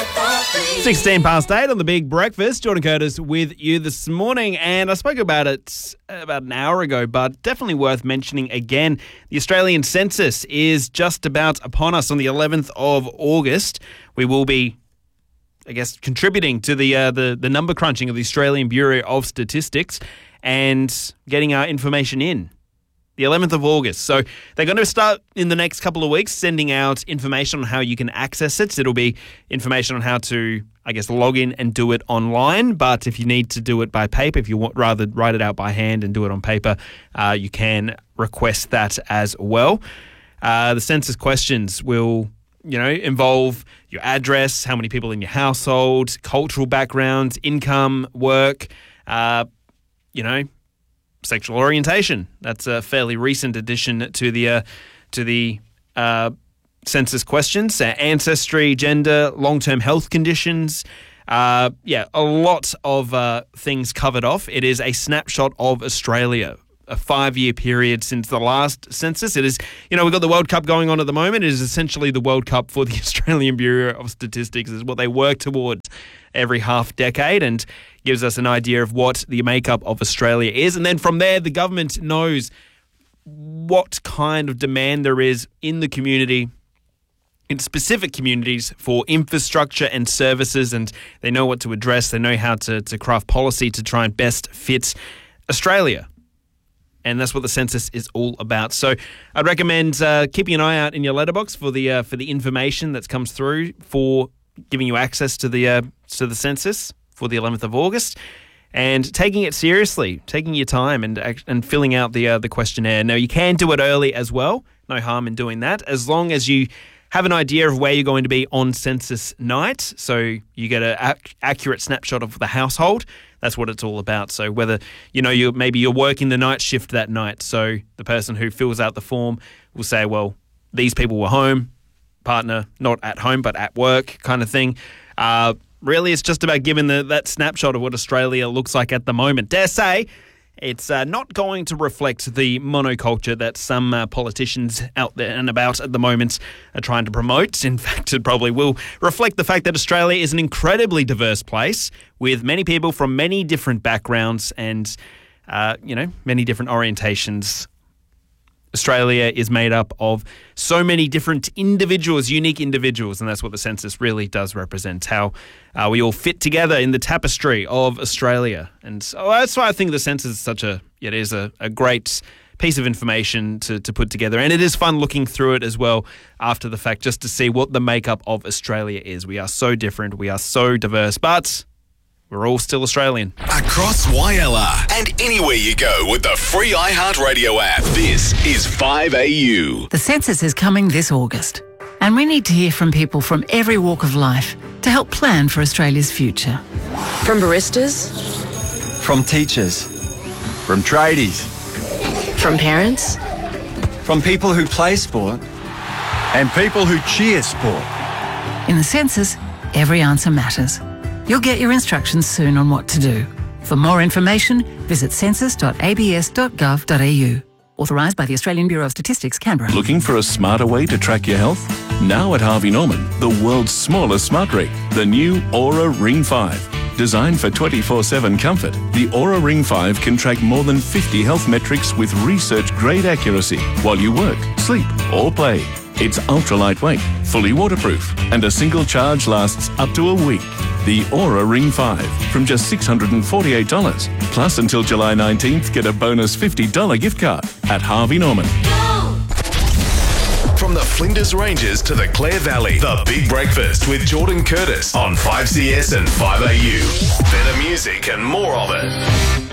16 past 8 on the Big Breakfast. Jordan Curtis with you this morning, and I spoke about it about an hour ago, but definitely worth mentioning again. The Australian census is just about upon us on the 11th of August. We will be, I guess, contributing to the number crunching of the Australian Bureau of Statistics and getting our information in. The 11th of August. So they're going to start in the next couple of weeks sending out information on how you can access it. So it'll be information on how to, I guess, log in and do it online. But if you need to do it by paper, if you want rather write it out by hand and do it on paper, you can request that as well. The census questions will, involve your address, how many people in your household, cultural background, income, work, sexual orientation. That's a fairly recent addition to the census questions. Ancestry, gender, long-term health conditions. A lot of things covered off. It is a snapshot of Australia, a 5-year period since the last census. It is, we've got the World Cup going on at the moment. It is essentially the World Cup for the Australian Bureau of Statistics, is what they work towards every half decade, and gives us an idea of what the makeup of Australia is. And then from there, the government knows what kind of demand there is in the community, in specific communities, for infrastructure and services, and they know what to address. They know how to craft policy to try and best fit Australia. And that's what the census is all about. So I'd recommend keeping an eye out in your letterbox for the information that comes through for giving you access to the census for the 11th of August, and taking it seriously, taking your time and filling out the questionnaire. Now, you can do it early as well. No harm in doing that, as long as you have an idea of where you're going to be on census night, so you get an accurate snapshot of the household. That's what it's all about. So whether, you're working the night shift that night, so the person who fills out the form will say, well, these people were home, partner not at home but at work, kind of thing. Really, it's just about giving that snapshot of what Australia looks like at the moment. Dare say, it's not going to reflect the monoculture that some politicians out there and about at the moment are trying to promote. In fact, it probably will reflect the fact that Australia is an incredibly diverse place with many people from many different backgrounds and, many different orientations. Australia is made up of so many different individuals, unique individuals, and that's what the census really does represent, how we all fit together in the tapestry of Australia. And so that's why I think the census is a great piece of information to put together. And it is fun looking through it as well after the fact, just to see what the makeup of Australia is. We are so different, we are so diverse, but we're all still Australian. Across YLR and anywhere you go with the free iHeartRadio app. This is 5AU. The census is coming this August, and we need to hear from people from every walk of life to help plan for Australia's future. From baristas. From teachers. From tradies. From parents. From people who play sport. And people who cheer sport. In the census, every answer matters. You'll get your instructions soon on what to do. For more information, visit census.abs.gov.au. Authorised by the Australian Bureau of Statistics, Canberra. Looking for a smarter way to track your health? Now at Harvey Norman, the world's smallest smart ring, the new Aura Ring 5. Designed for 24/7 comfort, the Aura Ring 5 can track more than 50 health metrics with research-grade accuracy while you work, sleep or play. It's ultra lightweight, fully waterproof, and a single charge lasts up to a week. The Aura Ring 5 from just $648. Plus, until July 19th, get a bonus $50 gift card at Harvey Norman. From the Flinders Ranges to the Clare Valley, the Big Breakfast with Jordan Curtis on 5CS and 5AU. Better music and more of it.